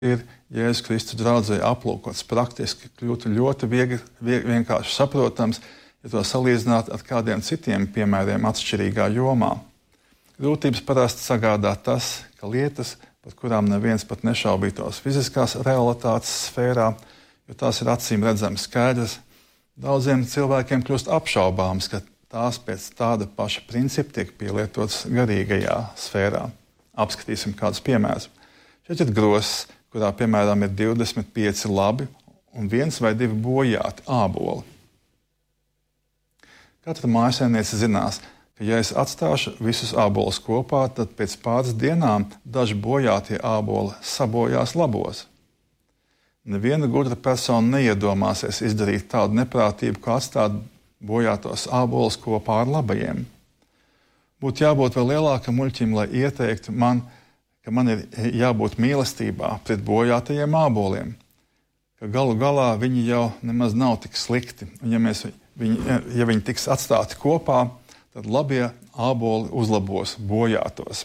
ir Jēzus Kristus draudzē aplūkots praktiski, kļūtu ļoti vienkārši saprotams, ja to salīdzināt ar kādiem citiem piemēriem atšķirīgā jomā. Grūtības parasti sagādā tas, ka lietas, par kurām neviens pat nešaubītos fiziskās realitātes sfērā, jo tās ir acīm redzami skaidras, daudziem cilvēkiem kļūst apšaubāms, ka tās pēc tāda paša principa tiek pielietotas garīgajā sfērā. Apskatīsim kādus piemērus. Šeit ir grosis, kurā, piemēram, ir 25 labi un 1 vai 2 bojāti āboli. Katra mājsaimniece zinās, ka, ja es atstāšu visus ābolus kopā, tad pēc pāris dienām daži bojātie āboli sabojās labos. Neviena gudra persona neiedomāsies izdarīt tādu neprātību, kā atstāt bojātos ābolus kopā ar labajiem. Būtu jābūt vēl lielākam muļķim, lai ieteiktu man, ka man ir jābūt mīlestībā pret bojātajiem āboliem, ka galu galā viņi jau nemaz nav tik slikti. Un ja viņi tiks atstāti kopā, tad labie āboli uzlabos bojātos.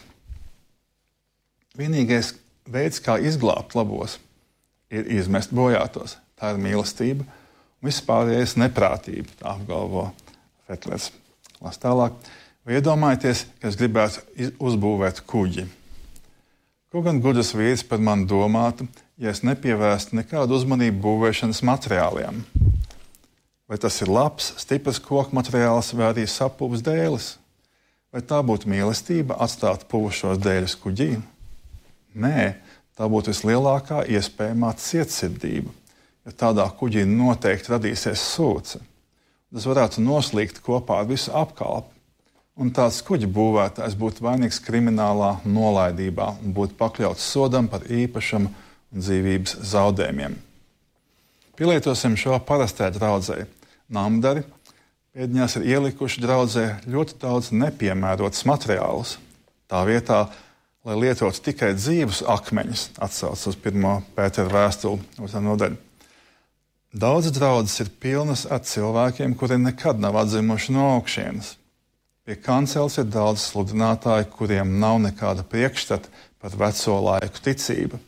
Vienīgais veids, kā izglābt labos, ir izmest bojātos. Tā ir mīlestība un vispārējais neprātība, tā apgalvo Fetlers. Lās tālāk. Vai iedomājieties, ka es gribētu uzbūvēt kuģi? Ko gan gudrs vīrs par mani domātu, ja es nepievērstu nekādu uzmanību būvēšanas materiāliem? Vai tas ir labs, stiprs koku materiāls vai arī sapūves dēlis? Vai tā būtu mīlestība atstāt puvušos dēļus kuģī? Nē, tā būtu vislielākā iespējamā cietsirdība, jo tādā kuģī noteikti radīsies sūce. Tas varētu noslīgt kopā ar visu apkalpi. Un tāds kuģa būvētājs būtu vainīgs kriminālā nolaidībā un būtu pakļauts sodam par īpašumu un dzīvības zaudējumiem. Pielietosim šo parastajā draudzē. Namdari pēdiņās ir ielikuši draudzē ļoti daudz nepiemērotus materiālus. Tā vietā, lai lietotu tikai dzīvus akmeņus, atsauc uz 1. Pētera vēstuli, 2. nodaļu. Daudz draudzes ir pilnas ar cilvēkiem, kuri nekad nav atzimuši no augšienes. Pie kanceles ir daudz sludinātāju, kuriem nav nekāda priekšstata par veco laiku ticību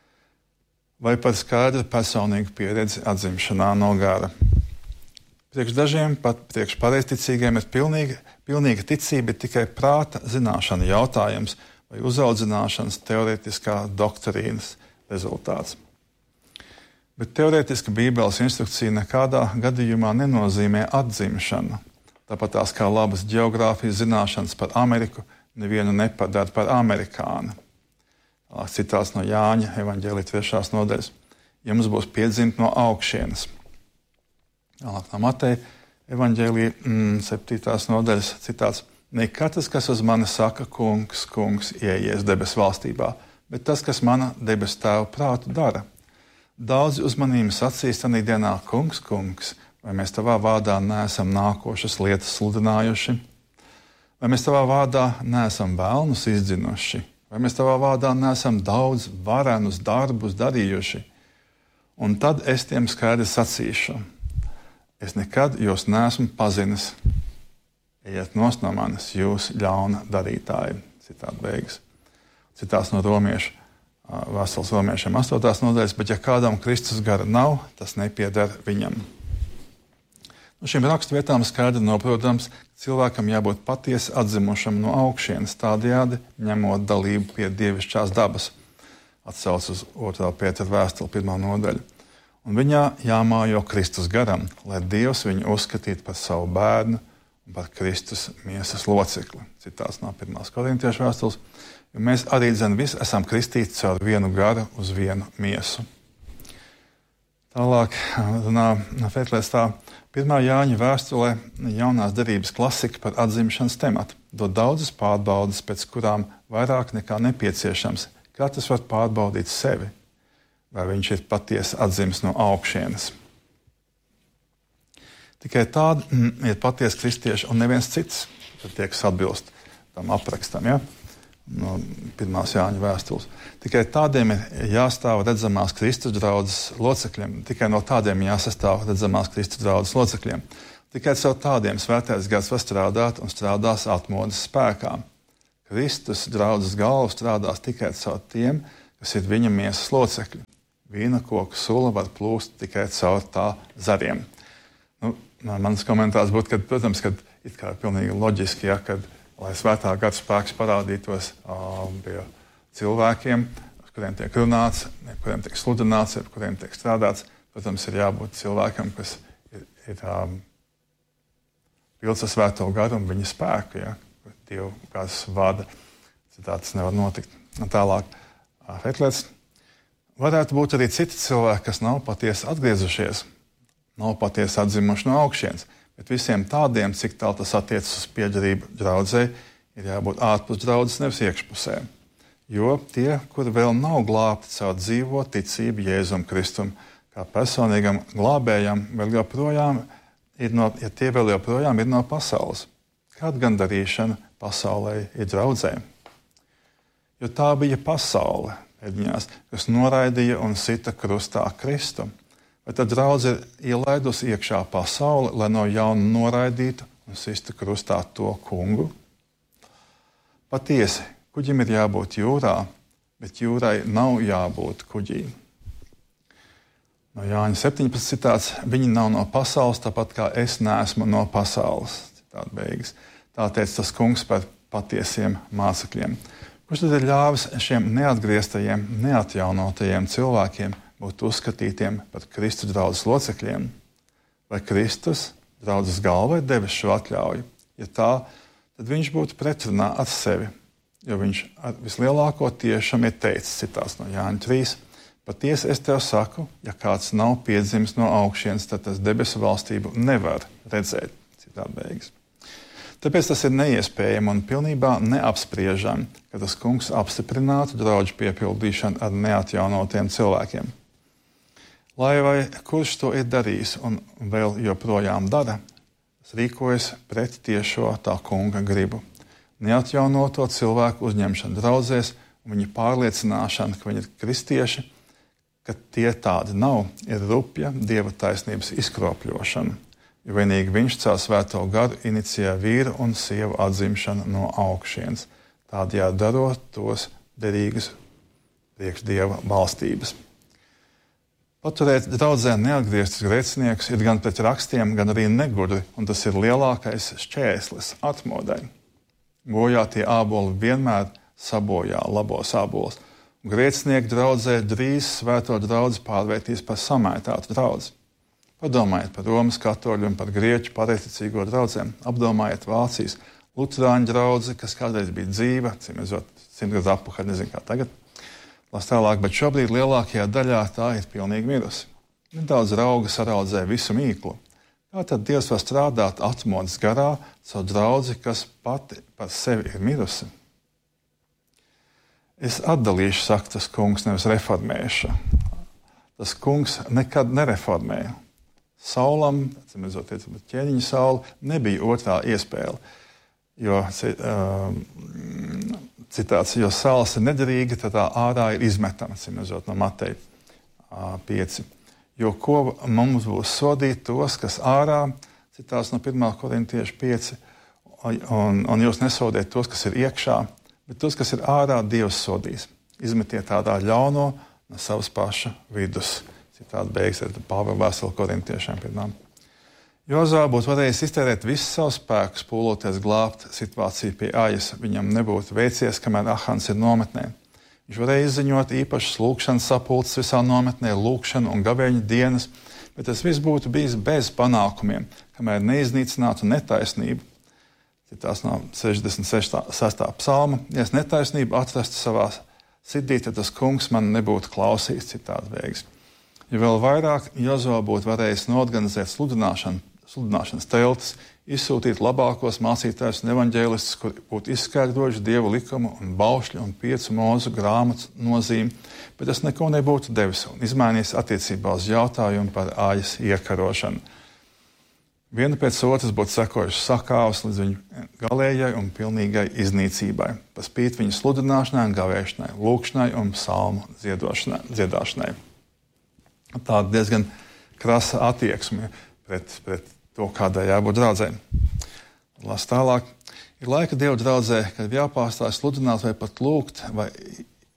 vai par skaidru personīgu pieredzi atzimšanā no gara. Priekš dažiem, pat priekš pareizticīgiem, ir pilnīga ticība ir tikai prāta zināšana jautājums vai uzaudzināšanas teorētiskā doktrīnas rezultāts. Bet teorētiska Bībeles instrukcija nekādā gadījumā nenozīmē atzimšanu. Tāpat tās kā labas ģeogrāfijas zināšanas par Ameriku nevienu nepadara par amerikāni. Citāts no Jāņa evaņģēlija 3. nodaļas. Ja mums būs piedzimt no augšienes. Tālāk no Mateja evaņģēlija 7. nodaļas citāts. Ne katrs, kas uz mani saka, kungs, kungs, ieies debesu valstībā, bet tas, kas mana debesu tēva prātu dara. Daudzi uz manīm sacīs tanī dienā, kungs, kungs, vai mēs tavā vārdā neesam nākošas lietas sludinājuši? Vai mēs tavā vārdā neesam vēlnus izdzinuši? Vai mēs tavā vārdā neesam daudz varenus darbus darījuši? Un tad es tiem skaidri sacīšu. Es nekad jūs neesmu pazinis. Ejiet nost no manis, jūs ļauna darītāji. Citāta beigas. Citāts no romiešu. Vēstules romiešiem 8. nodaļas, bet ja kādam Kristus gara nav, tas nepieder viņam. No šīm raksturvietām skaidri noprotams, ka cilvēkam jābūt patiesi atzimušam no augšienes, tādējādi ņemot dalību pie dievišķās dabas, atsauc uz 2. Pētera vēstuli 1. nodaļu. Un viņā jāmājo Kristus garam, lai Dievs viņu uzskatītu par savu bērnu un par Kristus miesas locekli. Citāts no 1. Korintiešu vēstules. Jo mēs arī visi esam kristīti caur vienu garu uz vienu miesu. Tālāk runā Fetlers tā. 1. Jāņa vēstulē jaunās derības klasika par atzimšanas tematu. Dod daudzas pārbaudes, pēc kurām vairāk nekā nepieciešams. Katrs var pārbaudīt sevi, vai viņš ir patiesi atzims no augšienes. Tikai tādi ir patiesi kristieši un neviens cits, kad tiek atbilst tam aprakstam, ja? No 1. Jāņa vēstules. Tikai tādiem ir jāstāv redzamās Kristus draudzes locekļiem. Tikai no tādiem jāsastāv redzamās Kristus draudzes locekļiem. Tikai caur tādiem svētais gars var strādāt un strādās atmodas spēkā. Kristus draudzes galva strādās tikai caur tiem, kas ir viņa miesas locekļi. Vīna koku sula var plūst tikai caur tā zariem. Mans komentārs būtu, ka, protams, kad it kā pilnīgi loģiski, ja, kad, lai svētā gara spēks parādītos pie cilvēkiem, ar kuriem tiek runāts, ar kuriem tiek sludināts, ar kuriem tiek strādāts, protams, ir jābūt cilvēkam, kas ir pilns ar svēto garu un viņa spēku, ja, Dievu kāds vada. Citādi tas nevar notikt. Tālāk, Fetlers. Varētu būt arī citi cilvēki, kas nav patiesi atgriezušies, nav patiesi atzimuši no augšienes, bet visiem tādiem, cik tālu tas attiecas uz piederību draudzei, ir jābūt ārpus draudzes, nevis iekšpusē. Jo tie, kuri vēl nav glābti caur dzīvo ticību Jēzum Kristum, kā personīgam glābējam, vēl joprojām ja tie vēl joprojām ir no pasaules. Kāda gandarīšana pasaulē ir draudzē? Jo tā bija pasaule, pēdiņās, kas noraidīja un sita krustā Kristu. Vai tad draudze ir ielaidusi iekšā pasauli, lai no jauna noraidītu un sistu krustā to kungu? Patiesi, kuģim ir jābūt jūrā, bet jūrai nav jābūt kuģī. No Jāņa 17 citāts, viņi nav no pasaules, tāpat kā es neesmu no pasaules. Citāta beigas. Tā teica tas kungs par patiesiem mācekļiem. Kurš tad ir ļāvis šiem neatgrieztajiem, neatjaunotajiem cilvēkiem būt uzskatītiem par Kristus draudzes locekļiem? Vai Kristus, draudzes galvai, devis šo atļauju? Ja tā, tad viņš būtu pretrunā ar sevi, jo viņš ar vislielāko tiešām ir teicis, citāts no Jāņa 3, patiesi es tev saku, ja kāds nav piedzimis no augšienes, tad tas debesu valstību nevar redzēt, citāta beigas. Tāpēc tas ir neiespējami un pilnībā neapspriežami, ka tas kungs apstiprinātu draudžu piepildīšanu ar neatjaunotiem cilvēkiem. Lai vai kurš to ir darījis un vēl joprojām dara, tas rīkojas pret tiešo tā kunga gribu. Neatjaunoto cilvēku uzņemšanu draudzēs un viņa pārliecināšana, ka viņi ir kristieši, ka tie tādi nav, ir rupja Dieva taisnības izkropļošana. Jo vienīgi viņš caur svēto garu inicijē vīru un sievu atzimšanu no augšienes, tādējādi darot tos derīgus priekš Dieva valstības. Paturēt draudzē neatgrieztus grēciniekus ir gan pret rakstiem, gan arī negudri, un tas ir lielākais šķēslis atmodai. Bojātie āboli vienmēr sabojā labos ābolus, un grēcinieki draudzē drīz svēto draudzi pārvērtīs par samaitātu draudzi. Padomājiet par Romas katoļu un par grieķu pareizticīgo draudzēm. Apdomājiet Vācijas luterāņu draudzi, kas kādreiz bija dzīva, 100 gadus atpakaļ, nezinu kā tagad. Lās tālāk, bet šobrīd lielākajā daļā tā ir pilnīgi mirusi. Nedaudz rauga saraudzē visu mīklu. Kā tad Dievs var strādāt atmodas garā caur draudzi, kas pati par sevi ir mirusi? Es atdalīšu, saka tas kungs, nevis reformēšu. Tas kungs nekad nereformēja. Saulam, ķēniņa saula, nebija otrā iespēja, jo, citāts, jo saules ir nederīga, tad tā ārā ir izmetama, no Mateja 5. Jo ko mums būs sodīt tos, kas ārā, citāts no 1. Korintiešu 5, un jūs nesodiet tos, kas ir iekšā, bet tos, kas ir ārā, Dievs sodīs. Izmetiet tādā ļauno no savas paša vidus. Citādi beigas ar Pāvela vēstuli korintiešiem pirmām. Jozua būtu varējis iztērēt visus savus spēkus, pūloties glābt situāciju pie Ajas. Viņam nebūtu veicies, kamēr Ahans ir nometnē. Viņš varēja izziņot īpašas lūkšanas sapulces visā nometnē, lūkšanu un gavēņu dienas, bet tas viss būtu bijis bez panākumiem, kamēr neiznīcinātu netaisnību. Citās no 66. psalma. Ja es netaisnību atrastu savā sirdī, tad tas kungs man nebūtu klausījis, citādi beigas. Ja vēl vairāk Jozua būtu varējis norganizēt sludināšanas teltis, izsūtīt labākos mācītājus un evaņģēlistus, kuri būtu izskaidrojuši Dieva likumu un baušļu un 5 mūzu grāmatu nozīmi, bet tas neko nebūtu devis un izmainījis attiecībā uz jautājumu par Ājas iekarošanu. Viena pēc otras būtu sekojuši sakāvas līdz viņu galējai un pilnīgai iznīcībai, pa spīti viņu sludināšanai un gavēšanai, lūkšanai un psalmu dziedāšanai. Tāda diezgan krasa attieksme pret to, kādai jābūt draudzē. Lās tālāk. Ir laika Dieva draudzē, kad jāpārstāj sludināt vai pat lūgt, vai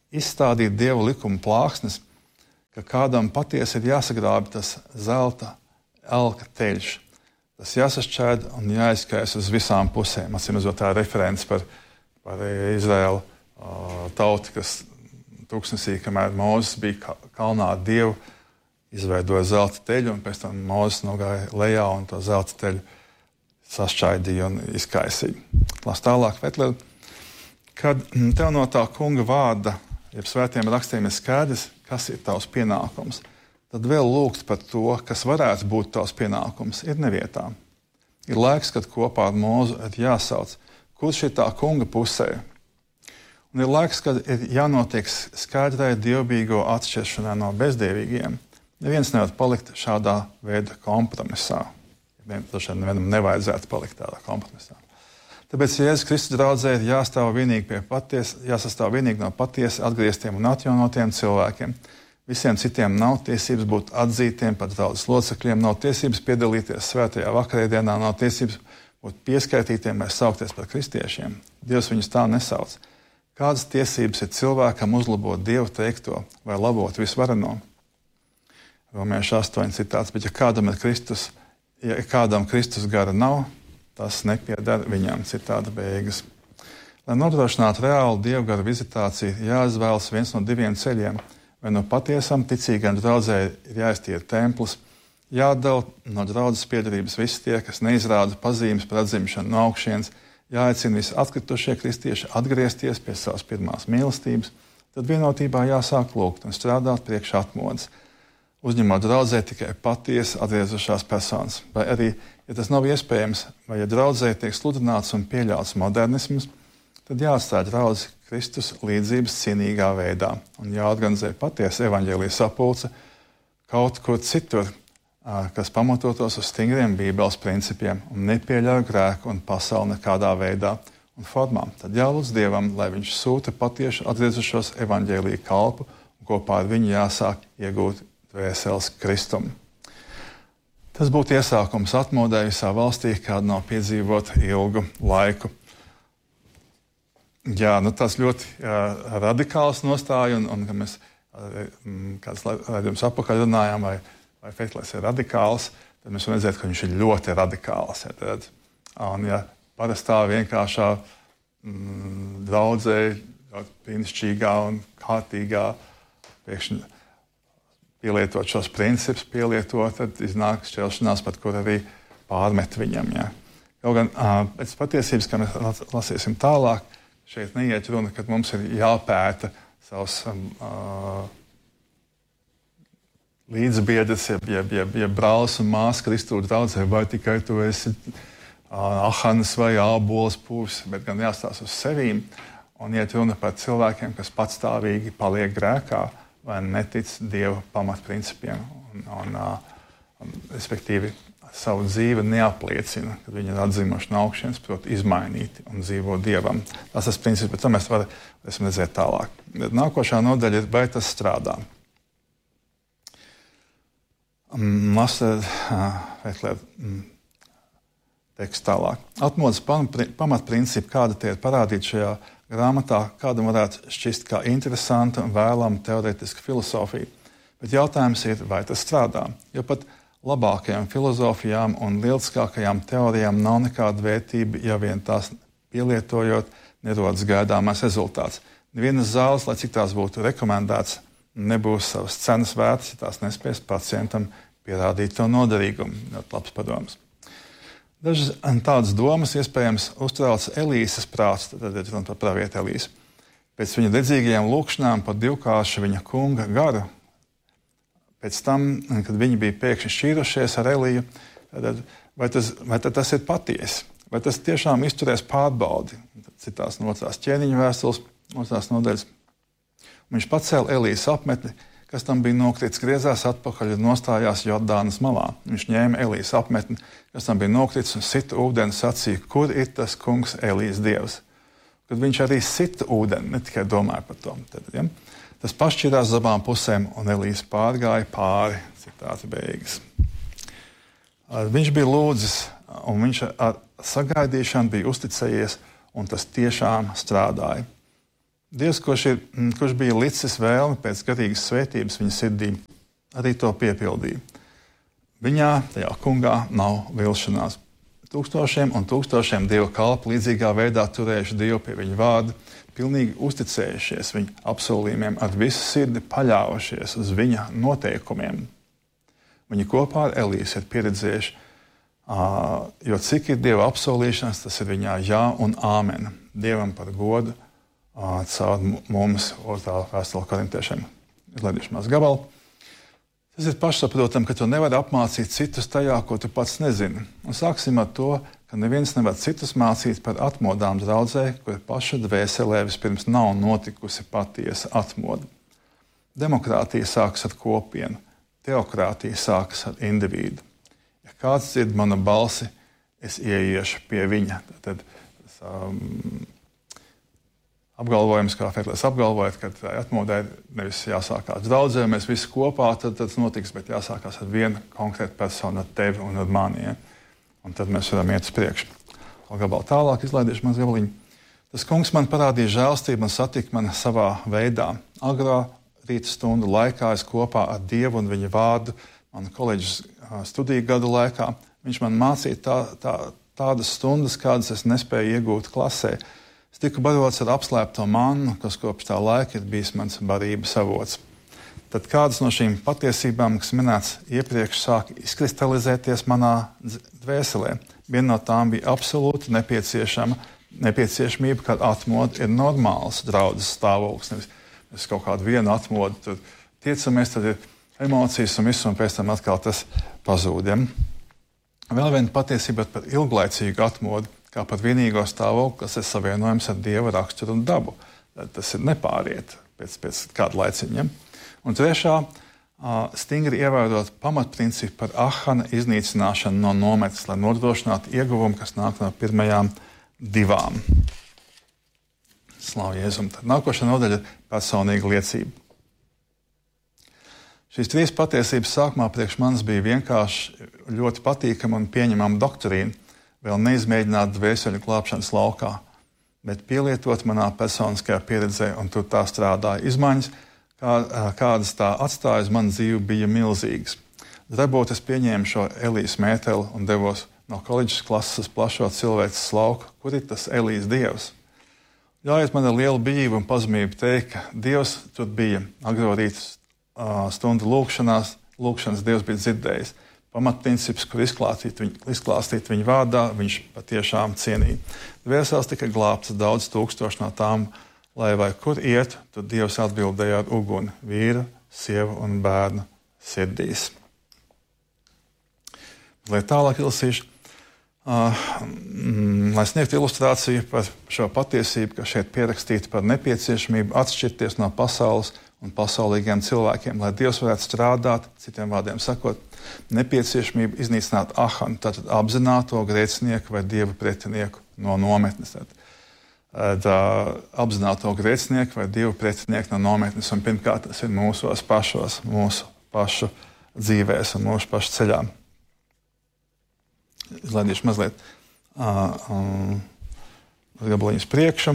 izstādīt Dieva likuma plāksnes, ka kādam patiesi ir jāsagrābi tas zelta elka teļš. Tas jāsašķēd un jāizkais uz visām pusēm. Atcīmredzot, tā referents par Izraēlu tautu, kas tūkstnesī, kamēr Mūzes bija kalnā Dievu, izveidoja zelta teļu, un pēc tam Mūzes nogāja lejā un to zelta teļu sašķaidīja un izkaisīja. Lās tālāk, Vetler, kad tev no tā kunga vārda, jeb svētiem rakstiem ir skaidrs, kas ir tavs pienākums, tad vēl lūgt par to, kas varētu būt tavs pienākums, ir nevietā. Ir laiks, kad kopā ar Mūzu ir jāsauc, kurš ir tā kunga pusē. Un ir laiks, kad ir jānotiek skaidrai dievbijīgo atšķiršanai no bezdievīgiem. Neviens nevar palikt šādā veida kompromisā. Nevienam nevajadzētu palikt tādā kompromisā. Tāpēc Jēzus Kristus draudzē ir jāsastāv vienīgi no patiesi atgrieztiem un atjaunotiem cilvēkiem. Visiem citiem nav tiesības būt atzītiem par draudzes locekļiem, nav tiesības piedalīties svētajā vakarēdienā, nav tiesības būt pieskaitītiem vai saukties par kristiešiem. Dievs viņus tā nesauc. Kādas tiesības ir cilvēkam uzlabot Dievu teikto vai labot visvareno? Romiešu 8 citāts, bet ja kādam Kristus gara nav, tas nepieder viņam, citāta beigas. Lai nodrošinātu reālu Dieva gara vizitāciju, jāizvēlas viens no diviem ceļiem. Vai no patiesam ticīgiem draudzē ir jāiztiek templis, jādala no draudzes piedarības visi tie, kas neizrāda pazīmes par atzimšanu no augšienes, jāaicina visi atkritušie kristieši atgriezties pie savas pirmās mīlestības, tad vienotībā jāsāk lūgt un strādāt priekš atmodas, uzņemot draudzē tikai patiesi atgriezušās personas. Vai arī, ja tas nav iespējams, vai ja draudzē tiek sludināts un pieļauts modernisms, tad jāatstāj draudzi Kristus līdzības cienīgā veidā un jāorganizē patiesa evaņģēlija sapulce kaut kur citur, kas pamatotos uz stingriem Bībeles principiem un nepieļauj grēku un pasauli nekādā veidā un formā. Tad jālūdz Dievam, lai viņš sūta patieši atgriezušos evaņģēlija kalpu un kopā ar viņu jāsāk iegūt dvēseles kristumu. Tas būtu iesākums atmodai visā valstī, kāda nav piedzīvot ilgu laiku. Jā, tas ļoti radikāls nostāja, un ka mēs kāds raidījums apakaļ runājām, vai Feitlers ir radikāls, tad mēs varam redzēt, ka viņš ir ļoti radikāls. Ja, un ja parastā vienkāršā draudzē, brīnišķīgā un kārtīgā, pēkšņi pielietot šos principus, tad iznāk šķelšanās, pat kur arī pārmet viņam. Ja. Kaut gan pēc patiesības, kā mēs lasīsim tālāk, šeit neiet runa, kad mums ir jāpēta savs līdzbiedrs, jeb brālis un māsa Kristū draudzē, vai tikai tu esi Ahanas vai Ābolas pūvis, bet gan jāstās uz sevīm un iet runa par cilvēkiem, kas patstāvīgi paliek grēkā vai netic Dieva pamatprincipiem un respektīvi savu dzīvi neapliecina, kad viņi ir atzimuši no augšienes, proti izmainīti un dzīvo Dievam. Tas ir princips, bet to mēs varēsim redzēt tālāk. Nākošā nodaļa ir, vai tas strādā. Teksts tālāk. Atmodas pamatprincipi, kāda tie ir parādīti šajā grāmatā, kādam varētu šķist kā interesanta un vēlama teorētiska filosofija. Bet jautājums ir, vai tas strādā. Jo pat labākajām filozofijām un lieliskākajām teorijām nav nekāda vērtība, ja vien tās pielietojot nerodas gaidāmais rezultāts. Nevienas zāles, lai cik tās būtu rekomendēts, nebūs savas cenas vērtas, ja tās nespēs pacientam pierādīt to noderīgumu. Ļoti labs padoms. Dažas tādas domas iespējams uztrauc Elīses prāts, tad ir runa par pravietu Elīsu. Pēc viņa dedzīgajām lūkšanām par divkāršu viņa kunga garu, pēc tam, kad viņi bija pēkšņi šķīrušies ar Eliju, vai tas ir patiesi? Vai tas tiešām izturēs pārbaudi? Citās no 2. ķēniņa vēstules, 2. nodaļas. Viņš pacēla Elijas apmetni, kas tam bija nokritis, griezās atpakaļ un nostājās Jordānas malā. Viņš ņēma Elijas apmetni, kas tam bija nokritis, un sita ūdeni, sacīja, kur ir tas kungs Elijas dievs? Kad viņš arī sita ūdeni, ne tikai domāja par to. Tas pašķirās uz abām pusēm, un Elijas pārgāja pāri. Citāta beigas. Viņš bija lūdzis, un viņš ar sagaidīšanu bija uzticējies, un tas tiešām strādāja. Dievs, kurš bija licis vēlmi pēc garīgas svētības viņa sirdī, arī to piepildīja. Viņā, tajā kungā, nav vilšanās. Tūkstošiem un tūkstošiem Dieva kalpu līdzīgā veidā turējuši Dievu pie viņa vārda, pilnīgi uzticējušies viņa apsolījumiem, ar visu sirdi paļāvušies uz viņa noteikumiem. Viņi kopā ar Elīsu ir pieredzējuši, jo cik ir Dieva apsolīšanas, tas ir viņā jā un āmen. Dievam par godu caur mums 2. vēstule korintiešiem. Izlaidīšu maz gabalu. Tas ir pašsaprotam, ka tu nevari apmācīt citus tajā, ko tu pats nezini. Un sāksim ar to, ka neviens nevar citus mācīt par atmodām draudzē, kur paša dvēselē vispirms nav notikusi patiesa atmoda. Demokrātija sākas ar kopienu, teokrātija sākas ar individu. Ja kāds dzird manu balsi, es ieiešu pie viņa. Tad apgalvojums, kā Fetlers apgalvojat, ka atmodai nevis jāsākās draudzē, mēs visi kopā, tad tas notiks, bet jāsākās ar vienu konkrētu personu, ar tevi un ar mani. Ja? Un tad mēs varam iet uz priekšu. Gabalu tālāk, izlaidīšu maz gabaliņu. Tas kungs man parādīja žēlstību un satika mani savā veidā. Agrā rīta stundu laikā es kopā ar Dievu un viņa vārdu, manu koledžas studiju gadu laikā, viņš man mācīja tādas stundas, kādas es nespēju iegūt klasē. Es tiku barots ar apslēpto mannu, kas kopš tā laika ir bijis mans barības avots. Tad kādas no šīm patiesībām, kas minēts iepriekš, sāka izkristalizēties manā dvēselē. Viena no tām bija absolūti nepieciešamība, ka atmoda ir normāls draudzes stāvoklis. Nevis kaut kādu vienu atmodu, tad tiecamies, tad ir emocijas un viss, un pēc tam atkal tas pazūd. Vēl viena patiesība par ilglaicīgu atmodu, kā par vienīgo stāvokli, kas ir savienojams ar Dieva raksturu un dabu. Tas ir nepāriet pēc kāda laiciņa. Un trešā, stingri ievērot pamatprincipu par Ahana iznīcināšanu no nometnes, lai nodrošinātu ieguvumu, kas nāk no pirmajām 2. Slavu Jēzum. Tad nākošā nodaļa ir personīga liecība. Šīs 3 patiesības sākumā priekš manis bija vienkārši ļoti patīkama un pieņemama doktrīna, vēl neizmēģināt dvēseļu glābšanas laukā, bet pielietot manā personiskajā pieredzē, un tur tā strādāja izmaiņas, kādas tā atstāja uz manu dzīvi, bija milzīgas. Drebot es pieņēmu šo Elijas mēteli un devos no koledžas klases uz plašo cilvēces lauku, kur ir tas Elijas dievs. Ļaujiet man ar lielu bijību un pazemību teikt, ka Dievs tur bija agro rīta stundu lūkšanas Dievs bija dzirdējis. Pamatprincips, kur izklāstīt viņa vārdā, viņš patiešām cienīja. Dvēseles tika glābtas daudz tūkstoši no tām, lai vai kur iet, tad Dievs atbildēja ar uguni vīra, sievu un bērnu sirdīs. Lai tālāk ilsīšu, lai sniegtu ilustrāciju par šo patiesību, ka šeit pierakstīta par nepieciešamību atšķirties no pasaules un pasaulīgiem cilvēkiem, lai Dievs varētu strādāt, citiem vārdiem sakot, nepieciešamību iznīcināt Ahanu, tātad apzināto grēcinieku vai Dieva pretinieku no nometnes. Apzināto grēcinieku vai Dieva pretinieku no nometnes, un pirmkārt tas ir mūsos pašos, mūsu pašu dzīvēs un mūsu pašu ceļā. Izlaidīšu mazliet gabaliņus priekšu.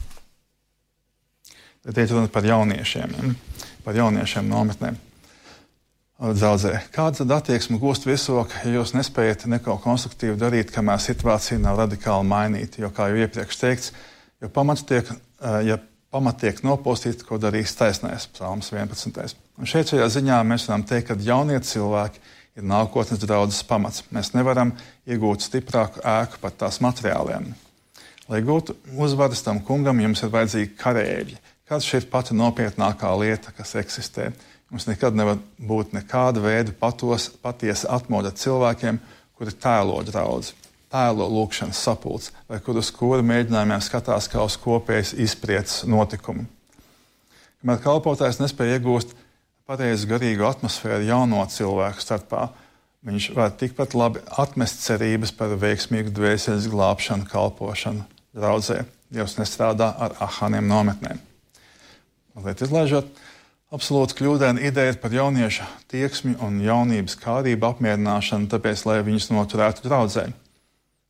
Te ir runa par jauniešiem nometnēm. Draudzē. Kāda tad attieksme gūst virsroku, ja jūs nespējat neko konstruktīvi darīt, kamēr situācija nav radikāli mainīta? Jo, kā jau iepriekš teikts, ja pamat tiek nopostīti, ko darīs taisnais, Psalms 11. Un šeit šajā ziņā mēs varam teikt, ka jaunie cilvēki ir nākotnes draudzes pamats. Mēs nevaram iegūt stiprāku ēku par tās materiāliem. Lai gūtu uzvaras tam kungam, jums ir vajadzīgi karēģi. Kāds šī ir pati nopietnākā lieta, kas eksistē? Mums nekad nevar būt nekāda veida patiesa atmoda cilvēkiem, kuri tēlo draudzi, tēlo lūkšanas sapulci, vai kur uz kura mēģinājumiem skatās kā uz kopējas izprieces notikumu. Kamēr kalpotājs nespēja iegūst pareizu garīgu atmosfēru jauno cilvēku starpā, viņš var tikpat labi atmest cerības par veiksmīgu dvēseles glābšanu, kalpošanu draudzē. Dievs nestrādā ar Ahaniem nometnēm. Mazliet izlaižot, absolūti kļūdaina ideja par jauniešu tieksmi un jaunības kārību apmierināšanu, tāpēc, lai viņus noturētu draudzē.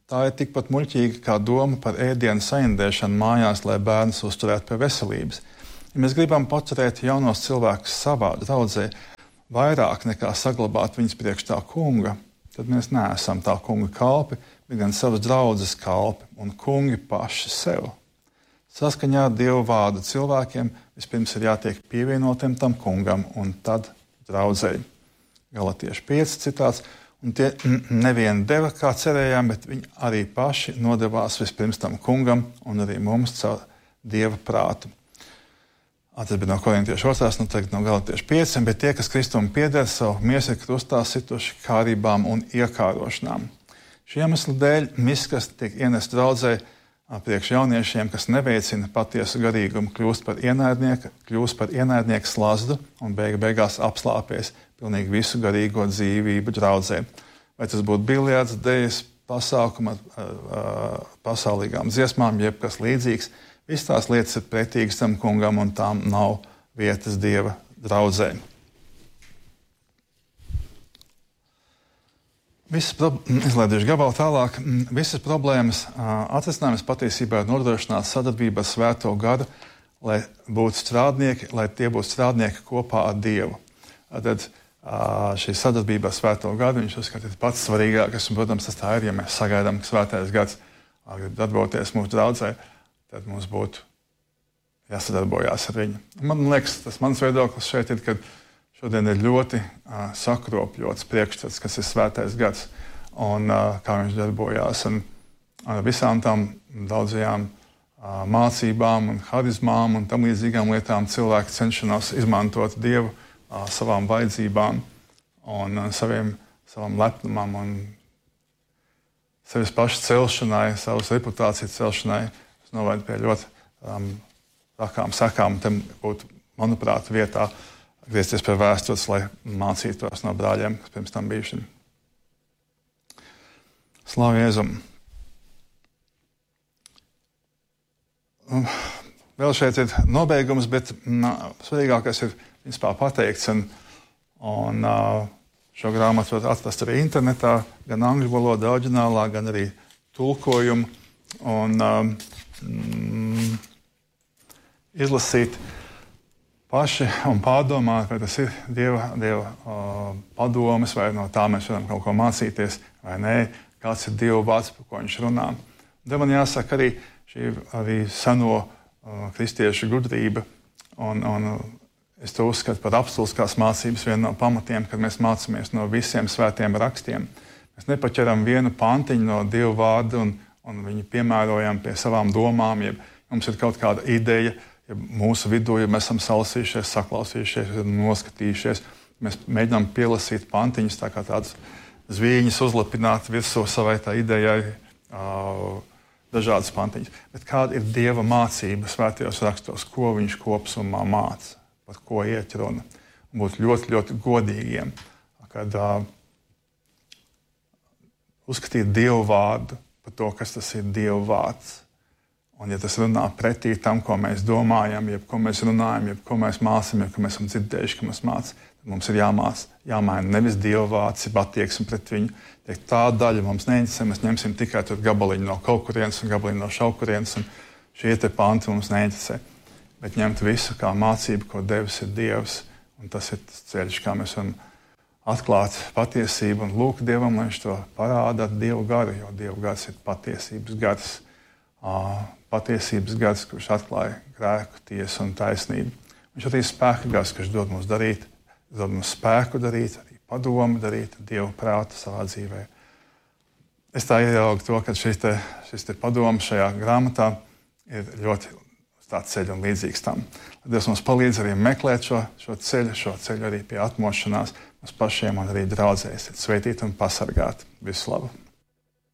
tā ir tikpat muļķīga kā doma par ēdienu saindēšanu mājās, lai bērnus uzturētu pie veselības. Ja mēs gribam paturēt jaunos cilvēkus savā draudzē vairāk nekā saglabāt viņus priekš tā kunga, tad mēs neesam tā kunga kalpi, bet gan savas draudzes kalpi un kungi paši sev. Saskaņā ar Dieva vārdu cilvēkiem vispirms ir jātiek pievienotiem tam kungam un tad draudzēji. Galatieši 5 citāts, un tie nevienu deva, kā cerējām, bet viņi arī paši nodevās vispirms tam kungam un arī mums caur Dieva prātu. Tas bija no Korintiešu 2, tagad no Galatiešu 5, bet tie, kas Kristum pieder, savu miesu ir krustā situši kārībām un iekārošanām. Šī iemesla dēļ miskas tiek ienest draudzē priekš jauniešiem, kas neveicina patiesu garīgumu, kļūst par ienaidnieku slazdu un beigās apslāpēs pilnīgi visu garīgo dzīvību draudzē. Vai tas būtu biljards, dejas, pasākuma, pasaulīgām dziesmām, jebkas līdzīgs, visas tās lietas ir pretīgas tam kungam un tām nav vietas Dieva draudzē. Izlaidīšu gabalu tālāk. Visas problēmas atrisinājums patiesībā ir nodrošināt sadarbību ar Svēto garu, lai tie būtu strādnieki kopā ar Dievu. Tad šī sadarbība ar Svēto gadu, viņš uzskata, ir pats svarīgākais, un, protams, tas tā ir, ja mēs sagaidām, ka Svētais gads grib darboties mūsu draudzē, tad mums būtu jāsadarbojās ar viņu. Man liekas, tas mans viedoklis šeit ir, ka šodien ir ļoti sakropļots priekšstats, kas ir Svētais gads un kā viņš darbojās. Un visām tām daudzajām mācībām un harizmām un tam līdzīgām lietām cilvēki cenšanās izmantot Dievu savām vajadzībām un savam lepnumam un sevis pašu celšanai, savas reputācijas celšanai. Tas noved pie ļoti trakām sekām. Tam būtu, manuprāt, vietā griezties pie vēstures, lai mācītos no brāļiem, kas pirms tam bijuši. Slavu Jēzum! Vēl šeit ir nobeigums, bet svarīgākais ir vispār pateikts. Un šo grāmatu var atrast arī internetā, gan angļu valodā, oriģinālā, gan arī tulkojumu. Un izlasīt paši un pārdomāt, vai tas ir Dieva padomes, vai no tā mēs varam kaut ko mācīties, vai nē, kāds ir Dieva vārds, par ko viņš runā. Tad man jāsaka arī seno kristiešu gudrība, un es to uzskatu par apstulskās mācības vienu no pamatiem, kad mēs mācāmies no visiem svētiem rakstiem. Mēs nepaķeram vienu pantiņu no Dieva vārda un viņu piemērojam pie savām domām, ja mums ir kaut kāda ideja, ja mūsu vidū, ja mēs esam salasījušies, saklausījušies, noskatījušies, mēs mēģinām pielasīt pantiņus, tā kā tādas zvīņas uzlapināt virsū savai tā idejai, dažādas pantiņas. Bet kāda ir Dieva mācība svētajos rakstos, ko viņš kopsumā māca, par ko iet runa? Un būt ļoti, ļoti godīgiem, kad uzskatīt Dievu vārdu par to, kas tas ir Dieva vārds. Un ja tas runā pretī tam, ko mēs domājam, jeb ko mēs runājam, jeb ko mēs mācām, jeb ko mēs esam dzirdējuši, ka mums māca, tad mums ir jāmaina nevis Dieva vārds, jeb attieksme pret viņu. Teikt, tā daļa mums neinteresē, mēs ņemsim tikai gabaliņu no kaut kurienes un gabaliņu no šau kurienes, un šie te panti mums neinteresē. Bet ņemt visu kā mācību, ko devis ir Dievs, un tas ir tas ceļš, kā mēs varam atklāt patiesību un lūgt Dievam, lai viņš to parāda ar Dievu garu, jo Dievu gars ir patiesības gars. Patiesības gars, kurš atklāja grēku, tiesu un taisnību. Viņš arī spēka gars, kurš dod mums spēku darīt, arī padomu darīt, Dievu prātu savā dzīvē. Es tā ieraugu to, ka šis padoms šajā grāmatā ir ļoti tāds ceļš un līdzīgs tam. Dievs mums palīdz arī meklēt šo ceļu arī pie atmošanās mums pašiem un arī draudzē. Esiet sveitīti un pasargāti. Visu labu!